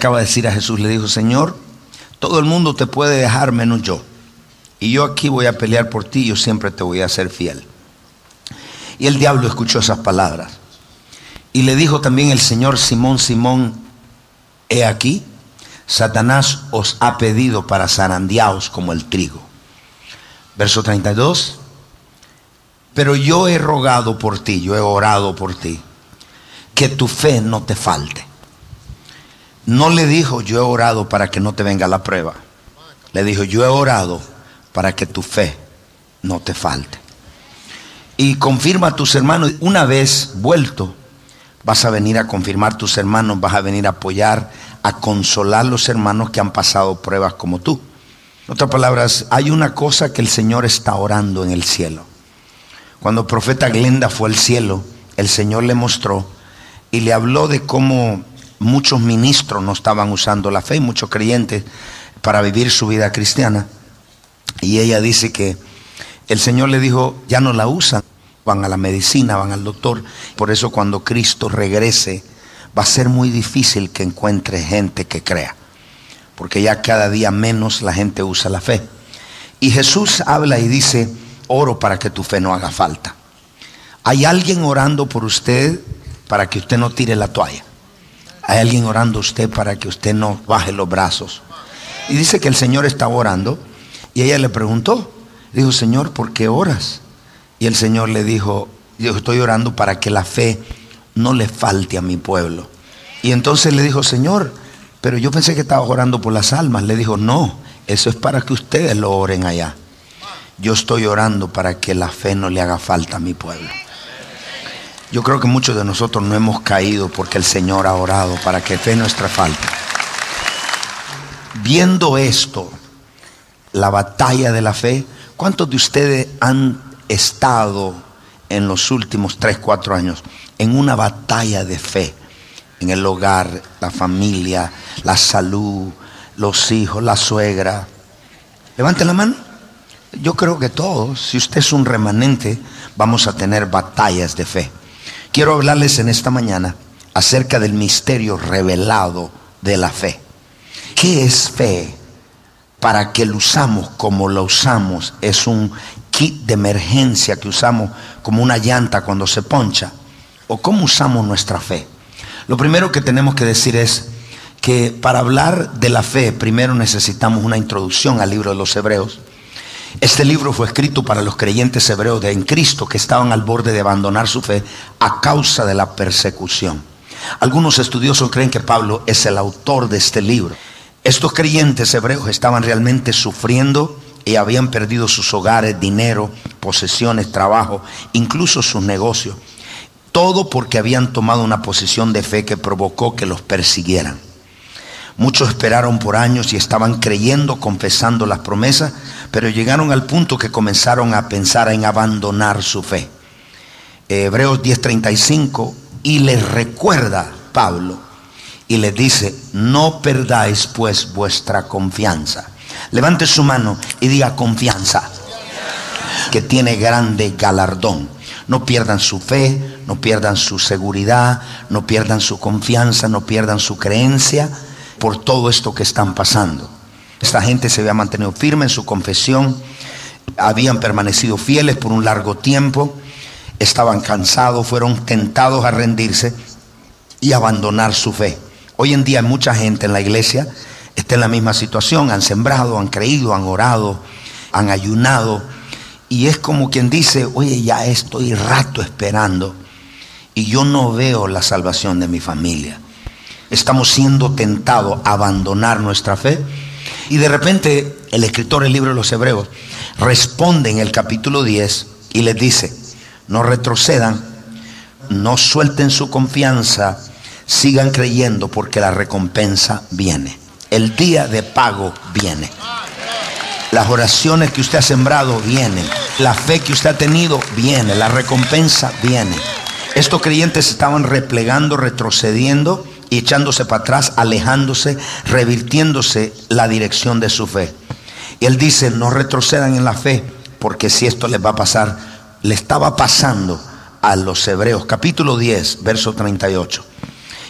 acaba de decir a Jesús, le dijo: Señor, todo el mundo te puede dejar menos yo. Y yo aquí voy a pelear por ti, yo siempre te voy a ser fiel. Y el diablo escuchó esas palabras. Y le dijo también el Señor: Simón, Simón, he aquí, Satanás os ha pedido para zarandeaos como el trigo. Verso 32. Pero yo he rogado por ti, yo he orado por ti, que tu fe no te falte. No le dijo: yo he orado para que no te venga la prueba. Le dijo: yo he orado para que tu fe no te falte. Y confirma a tus hermanos. Una vez vuelto, vas a venir a confirmar a tus hermanos, vas a venir a apoyar, a consolar a los hermanos que han pasado pruebas como tú. En otras palabras, hay una cosa que el Señor está orando en el cielo. Cuando el profeta Glenda fue al cielo, el Señor le mostró y le habló de cómo muchos ministros no estaban usando la fe, muchos creyentes, para vivir su vida cristiana. Y ella dice que el Señor le dijo: ya no la usan, van a la medicina, van al doctor. Por eso cuando Cristo regrese va a ser muy difícil que encuentre gente que crea, porque ya cada día menos la gente usa la fe. Y Jesús habla y dice: oro para que tu fe no haga falta. ¿Hay alguien orando por usted para que usted no tire la toalla? ¿Hay alguien orando a usted para que usted no baje los brazos? Y dice que el Señor está orando. Y ella le preguntó, dijo: Señor, ¿por qué oras? Y el Señor le dijo: yo estoy orando para que la fe no le falte a mi pueblo. Y entonces le dijo: Señor, pero yo pensé que estabas orando por las almas. Le dijo: no, eso es para que ustedes lo oren allá. Yo estoy orando para que la fe no le haga falta a mi pueblo. Yo creo que muchos de nosotros no hemos caído porque el Señor ha orado para que fe nuestra falte. Viendo esto, la batalla de la fe, ¿cuántos de ustedes han estado en los últimos 3-4 años en una batalla de fe? En el hogar, la familia, la salud, los hijos, la suegra. Levanten la mano. Yo creo que todos, si usted es un remanente, vamos a tener batallas de fe. Quiero hablarles en esta mañana acerca del misterio revelado de la fe. ¿Qué es fe? Para que lo usamos como lo usamos. Es un kit de emergencia que usamos como una llanta cuando se poncha. ¿O cómo usamos nuestra fe? Lo primero que tenemos que decir es que para hablar de la fe, primero necesitamos una introducción al libro de los Hebreos. Este libro fue escrito para los creyentes hebreos en Cristo que estaban al borde de abandonar su fe a causa de la persecución. Algunos estudiosos creen que Pablo es el autor de este libro. Estos creyentes hebreos estaban realmente sufriendo y habían perdido sus hogares, dinero, posesiones, trabajo, incluso sus negocios. Todo porque habían tomado una posición de fe que provocó que los persiguieran. Muchos esperaron por años y estaban creyendo, confesando las promesas, pero llegaron al punto que comenzaron a pensar en abandonar su fe. Hebreos 10:35, y les recuerda Pablo y les dice: no perdáis pues vuestra confianza. Levante su mano y diga: confianza, que tiene grande galardón. No pierdan su fe, no pierdan su seguridad, no pierdan su confianza, no pierdan su creencia por todo esto que están pasando. Esta gente se había mantenido firme en su confesión, habían permanecido fieles por un largo tiempo, estaban cansados, fueron tentados a rendirse y abandonar su fe. Hoy en día mucha gente en la iglesia está en la misma situación, han sembrado, han creído, han orado, han ayunado, y es como quien dice: oye, ya estoy rato esperando y yo no veo la salvación de mi familia. Estamos siendo tentados a abandonar nuestra fe. Y de repente el escritor del libro de los Hebreos responde en el capítulo 10 y les dice: no retrocedan, no suelten su confianza, sigan creyendo porque la recompensa viene. El día de pago viene. Las oraciones que usted ha sembrado vienen. La fe que usted ha tenido viene. La recompensa viene. Estos creyentes estaban replegando, retrocediendo y echándose para atrás, alejándose, revirtiéndose la dirección de su fe. Y él dice: no retrocedan en la fe, porque si esto les va a pasar, le estaba pasando a los Hebreos, capítulo 10, verso 38.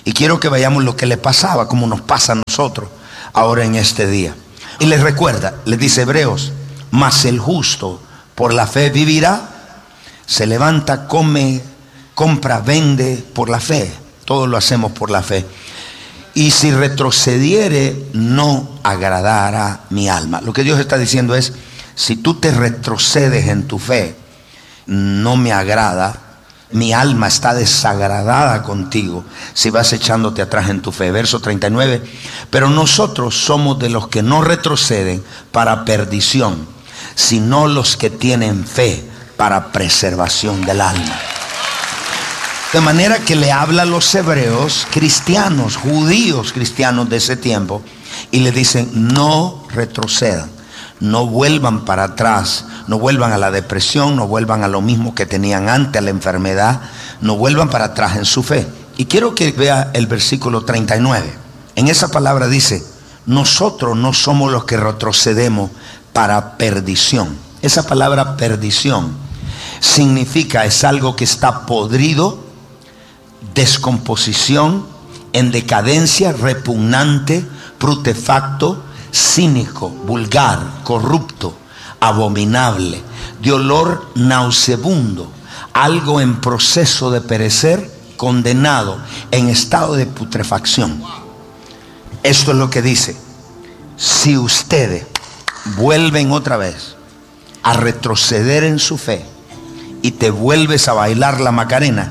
Y quiero que veamos lo que le pasaba, como nos pasa a nosotros ahora en este día. Y les recuerda, les dice Hebreos: mas el justo por la fe vivirá. Se levanta, come, compra, vende por la fe. Todo lo hacemos por la fe. Y si retrocediere, no agradará mi alma. Lo que Dios está diciendo es: si tú te retrocedes en tu fe, no me agrada. Mi alma está desagradada contigo si vas echándote atrás en tu fe. Verso 39. Pero nosotros somos de los que no retroceden para perdición, sino los que tienen fe para preservación del alma. De manera que le habla a los hebreos cristianos, judíos cristianos de ese tiempo, y le dicen: no retrocedan, no vuelvan para atrás, no vuelvan a la depresión, no vuelvan a lo mismo que tenían antes, a la enfermedad, no vuelvan para atrás en su fe. Y quiero que vea el versículo 39. En esa palabra dice: nosotros no somos los que retrocedemos para perdición. Esa palabra perdición significa, es algo que está podrido, descomposición, en decadencia, repugnante, putrefacto, cínico, vulgar, corrupto, abominable, de olor nauseabundo, algo en proceso de perecer, condenado, en estado de putrefacción. Esto es lo que dice: si ustedes vuelven otra vez a retroceder en su fe y te vuelves a bailar la Macarena,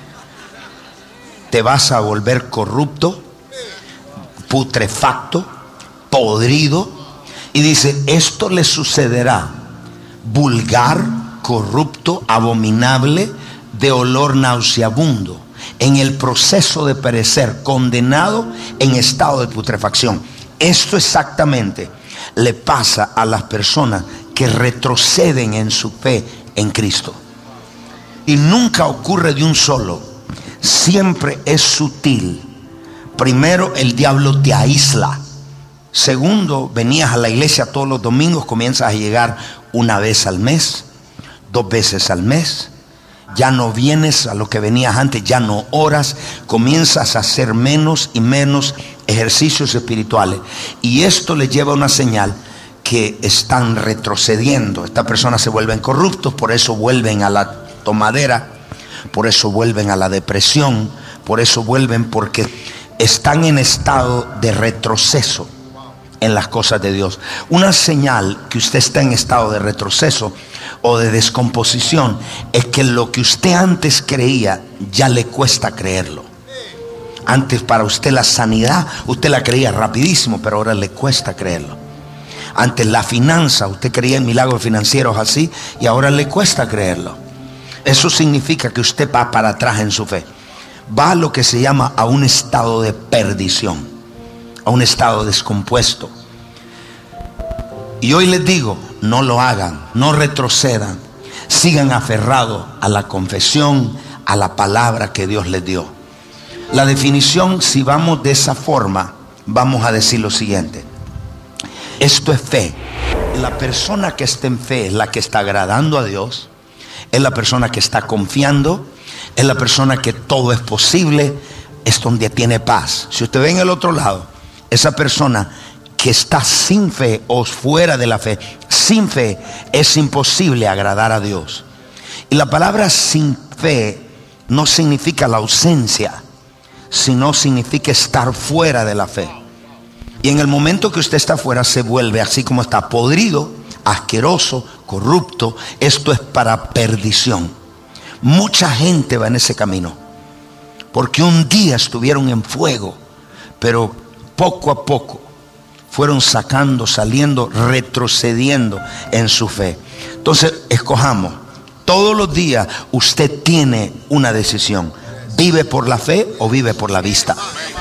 te vas a volver corrupto, putrefacto, podrido. Y dice: esto le sucederá vulgar, corrupto, abominable, de olor nauseabundo, en el proceso de perecer, condenado, en estado de putrefacción. Esto exactamente le pasa a las personas que retroceden en su fe en Cristo. Y nunca ocurre de un solo, siempre es sutil. Primero, el diablo te aísla. Segundo, venías a la iglesia todos los domingos, comienzas a llegar una vez al mes, 2 veces al mes. Ya no vienes a lo que venías antes, ya no oras, comienzas a hacer menos y menos ejercicios espirituales. Y esto le lleva a una señal que están retrocediendo. Estas personas se vuelven corruptos, por eso vuelven a la tomadera, por eso vuelven a la depresión, por eso vuelven, porque están en estado de retroceso en las cosas de Dios. Una señal que usted está en estado de retroceso o de descomposición es que lo que usted antes creía ya le cuesta creerlo. Antes para usted la sanidad, usted la creía rapidísimo, pero ahora le cuesta creerlo. Antes la finanza, usted creía en milagros financieros así, y ahora le cuesta creerlo. Eso significa que usted va para atrás en su fe. Va a lo que se llama a un estado de perdición, a un estado descompuesto. Y hoy les digo: no lo hagan, no retrocedan, sigan aferrados a la confesión, a la palabra que Dios les dio. La definición, si vamos de esa forma, vamos a decir lo siguiente: esto es fe. La persona que está en fe es la que está agradando a Dios, es la persona que está confiando, es la persona que todo es posible, es donde tiene paz. Si usted ve en el otro lado, esa persona que está sin fe o fuera de la fe, sin fe, es imposible agradar a Dios. Y la palabra sin fe no significa la ausencia, sino significa estar fuera de la fe. Y en el momento que usted está fuera, se vuelve así como está, podrido, asqueroso, corrupto. Esto es para perdición. Mucha gente va en ese camino, porque un día estuvieron en fuego, pero poco a poco fueron saliendo, retrocediendo en su fe. Entonces, escojamos. Todos los días usted tiene una decisión: ¿vive por la fe o vive por la vista?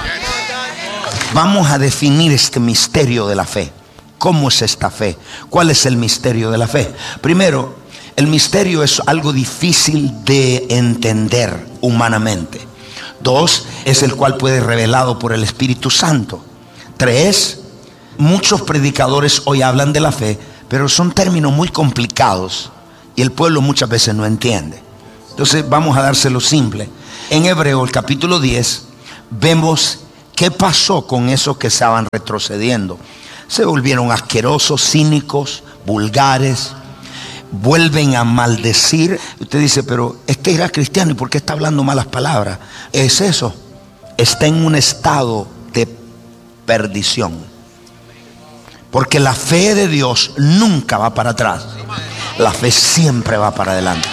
Vamos a definir este misterio de la fe. ¿Cómo es esta fe? ¿Cuál es el misterio de la fe? Primero, el misterio es algo difícil de entender humanamente. 2, es el cual puede ser revelado por el Espíritu Santo. 3, muchos predicadores hoy hablan de la fe, pero son términos muy complicados y el pueblo muchas veces no entiende. Entonces vamos a dárselo simple. En Hebreo, el capítulo 10, vemos qué pasó con esos que estaban retrocediendo. Se volvieron asquerosos, cínicos, vulgares, vuelven a maldecir. Usted dice, pero este era cristiano, ¿y por qué está hablando malas palabras? Es eso, está en un estado de perdición. Porque la fe de Dios nunca va para atrás, la fe siempre va para adelante.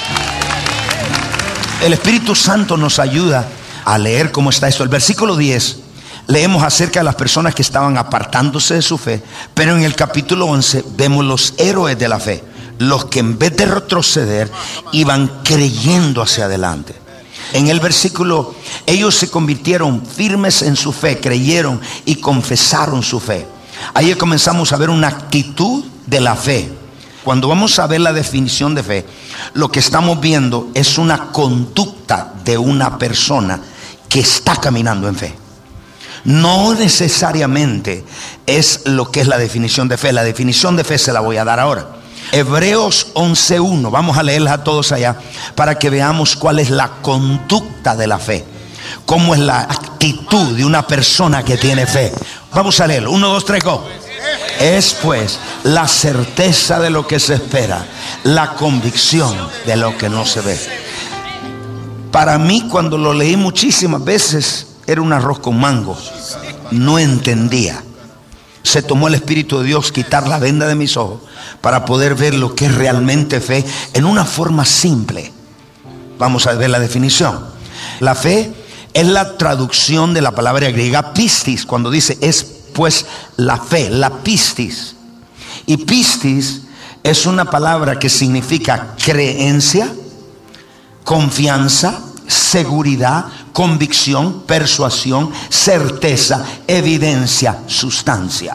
El Espíritu Santo nos ayuda a leer cómo está esto. El versículo 10, leemos acerca de las personas que estaban apartándose de su fe. Pero en el capítulo 11 vemos los héroes de la fe, los que en vez de retroceder iban creyendo hacia adelante. En el versículo, ellos se convirtieron firmes en su fe, creyeron y confesaron su fe. Ahí comenzamos a ver una actitud de la fe. Cuando vamos a ver la definición de fe, lo que estamos viendo es una conducta de una persona que está caminando en fe. No necesariamente es lo que es la definición de fe. La definición de fe se la voy a dar ahora. Hebreos 11:1, vamos a leerla a todos allá para que veamos cuál es la conducta de la fe, cómo es la actitud de una persona que tiene fe. Vamos a leerlo, 1, 2, 3, go. Es pues la certeza de lo que se espera, la convicción de lo que no se ve. Para mí, cuando lo leí muchísimas veces, era un arroz con mango. No entendía. Se tomó el Espíritu de Dios quitar la venda de mis ojos para poder ver lo que es realmente fe en una forma simple. Vamos a ver la definición. La fe es la traducción de la palabra griega pistis, cuando dice es pues la fe, la pistis. Y pistis es una palabra que significa creencia, confianza, seguridad, convicción, persuasión, certeza, evidencia, sustancia.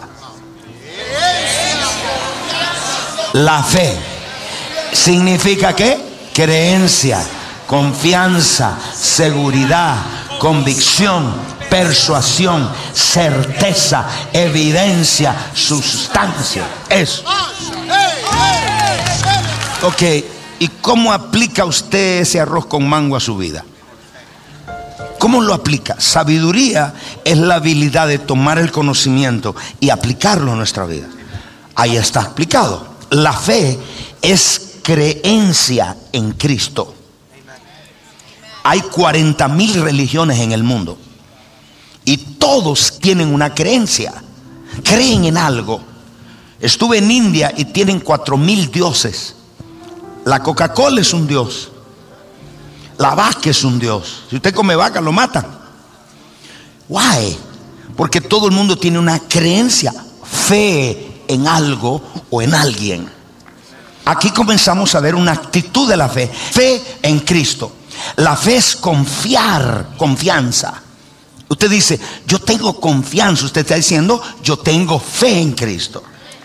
La fe significa ¿qué? Creencia, confianza, seguridad, convicción, persuasión, certeza, evidencia, sustancia. Eso. Ok, ¿y cómo aplica usted ese arroz con mango a su vida? ¿Cómo lo aplica? Sabiduría es la habilidad de tomar el conocimiento y aplicarlo a nuestra vida. Ahí está explicado. La fe es creencia en Cristo. Hay 40,000 religiones en el mundo y todos tienen una creencia. Creen en algo. Estuve en India y tienen 4,000 dioses. La Coca-Cola es un dios. La vaca es un dios. Si usted come vaca, lo matan. Why? Porque todo el mundo tiene una creencia, fe en algo o en alguien. Aquí comenzamos a ver una actitud de la fe. Fe en Cristo. La fe es confiar, confianza. Usted dice, yo tengo confianza. Usted está diciendo, yo tengo fe en Cristo.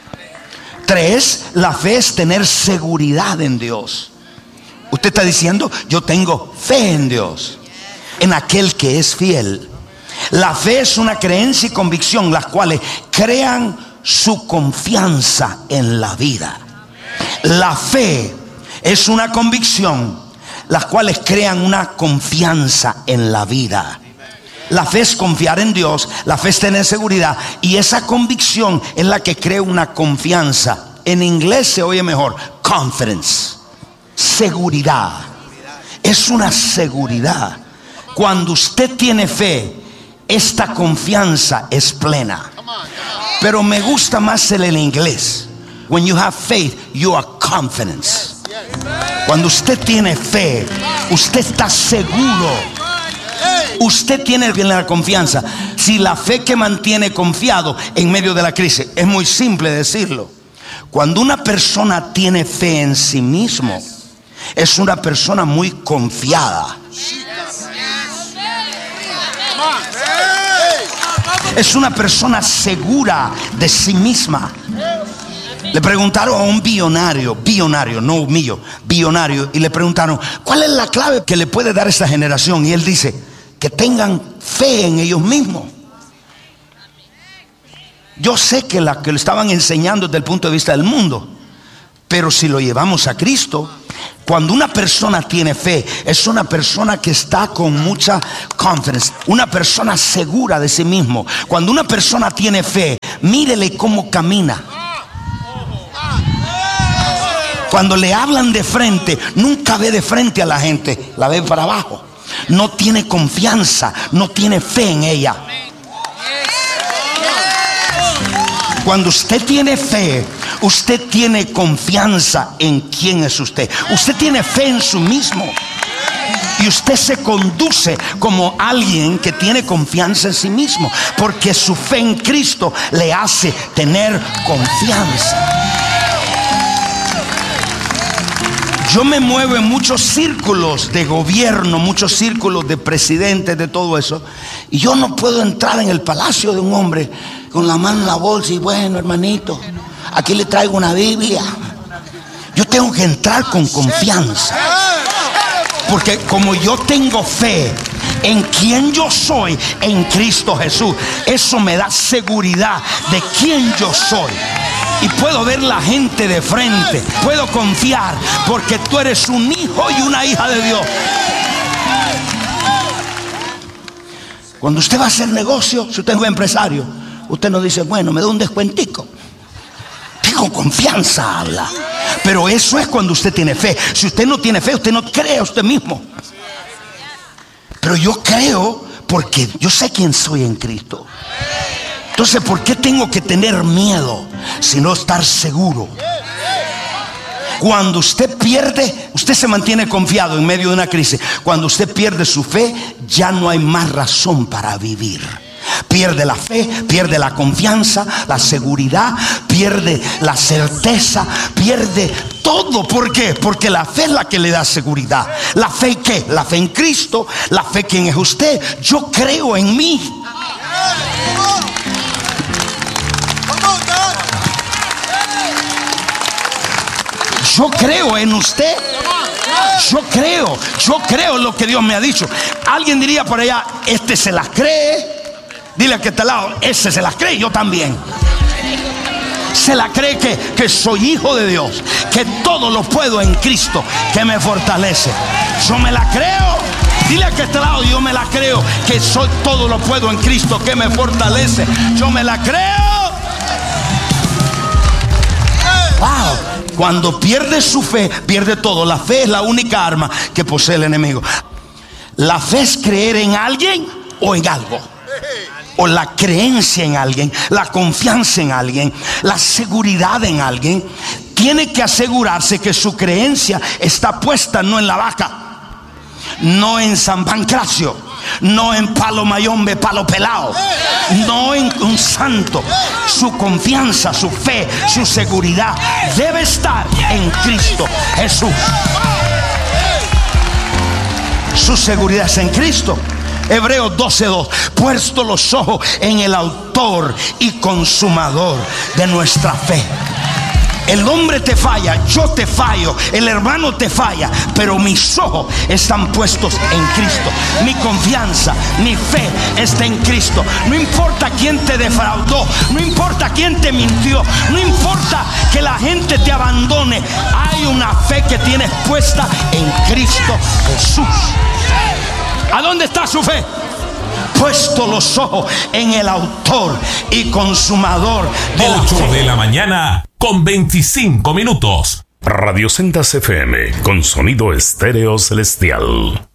3, la fe es tener seguridad en Dios. Usted está diciendo, yo tengo fe en Dios, en aquel que es fiel. La fe es una creencia y convicción, las cuales crean su confianza en la vida. La fe es una convicción, las cuales crean una confianza en la vida. La fe es confiar en Dios, la fe es tener seguridad, y esa convicción es la que crea una confianza. En inglés se oye mejor, confidence, seguridad. Es una seguridad. Cuando usted tiene fe, esta confianza es plena. Pero me gusta más el inglés. When you have faith, you are confidence. Cuando usted tiene fe, usted está seguro. Usted tiene la confianza. Si la fe que mantiene confiado en medio de la crisis, es muy simple decirlo. Cuando una persona tiene fe en sí mismo, es una persona muy confiada. Es una persona segura de sí misma. Le preguntaron a un billonario, no mío, billonario, y le preguntaron, ¿cuál es la clave que le puede dar a esta generación? Y él dice, que tengan fe en ellos mismos. Yo sé que la que lo estaban enseñando desde el punto de vista del mundo, pero si lo llevamos a Cristo, Cuando una persona tiene fe, es una persona que está con mucha confidence, una persona segura de sí mismo. Cuando una persona tiene fe, mírele cómo camina. Cuando le hablan de frente, nunca ve de frente a la gente, la ve para abajo. No tiene confianza, no tiene fe en ella. Cuando usted tiene fe, usted tiene confianza en quién es usted. Usted tiene fe en sí mismo. Y usted se conduce como alguien que tiene confianza en sí mismo, porque su fe en Cristo le hace tener confianza. Yo me muevo en muchos círculos de gobierno, muchos círculos de presidentes, de todo eso. Y yo no puedo entrar en el palacio de un hombre con la mano en la bolsa y bueno, hermanito, aquí le traigo una Biblia. Yo tengo que entrar con confianza. Porque como yo tengo fe en quien yo soy en Cristo Jesús, eso me da seguridad de quién yo soy. Y puedo ver la gente de frente, puedo confiar, porque tú eres un hijo y una hija de Dios. Cuando usted va a hacer negocio, si usted es un empresario, usted no dice, bueno, me da un descuentico. Con confianza habla. Pero eso es cuando usted tiene fe. Si usted no tiene fe, usted no cree a usted mismo. Pero yo creo porque yo sé quién soy en Cristo. Entonces, ¿por qué tengo que tener miedo sino estar seguro? Cuando usted pierde, usted se mantiene confiado en medio de una crisis. Cuando usted pierde su fe, ya no hay más razón para vivir. Pierde la fe, pierde la confianza, la seguridad, pierde la certeza, pierde todo. ¿Por qué? Porque la fe es la que le da seguridad. ¿La fe qué? La fe en Cristo. La fe, ¿quién es usted? Yo creo en mí. Yo creo en usted. Yo creo lo que Dios me ha dicho. Alguien diría por allá, este se las cree. Dile al que está al lado, ese se las cree, yo también. Se la cree que soy hijo de Dios, que todo lo puedo en Cristo que me fortalece. Yo me la creo. Dile al que está al lado, yo me la creo, que soy todo lo puedo en Cristo que me fortalece. Yo me la creo. Wow. Cuando pierde su fe, pierde todo. La fe es la única arma que posee el enemigo. La fe es creer en alguien o en algo. O la creencia en alguien, la confianza en alguien, la seguridad en alguien. Tiene que asegurarse que su creencia está puesta no en la vaca, no en San Pancracio, no en Palo Mayombe, Palo Pelao, no en un santo. Su confianza, su fe, su seguridad debe estar en Cristo Jesús. Su seguridad es en Cristo. Hebreos 12:2. Puesto los ojos en el autor y consumador de nuestra fe. El hombre te falla, yo te fallo, el hermano te falla, pero mis ojos están puestos en Cristo. Mi confianza, mi fe está en Cristo. No importa quién te defraudó, no importa quién te mintió, no importa que la gente te abandone. Hay una fe que tienes puesta en Cristo Jesús. ¿A dónde está su fe? Puesto los ojos en el autor y consumador de la fe. 8 de la mañana con 25 minutos. Radio Sendas FM con sonido estéreo celestial.